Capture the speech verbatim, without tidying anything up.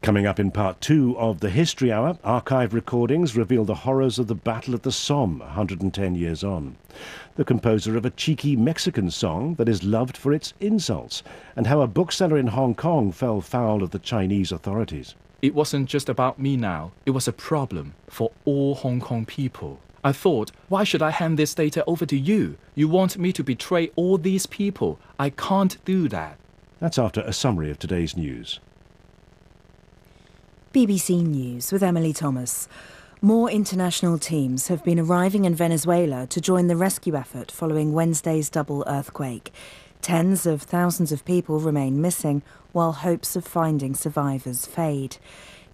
Coming up in part two of the History Hour, archive recordings reveal the horrors of the Battle of the Somme one hundred ten years on. The composer of a cheeky Mexican song that is loved for its insults, and how a bookseller in Hong Kong fell foul of the Chinese authorities. It wasn't just about me now, it was a problem for all Hong Kong people. I thought, why should I hand this data over to you? You want me to betray all these people. I can't do that. That's after a summary of today's news. B B C News with Emily Thomas. More international teams have been arriving in Venezuela to join the rescue effort following Wednesday's double earthquake. Tens of thousands of people remain missing, while hopes of finding survivors fade.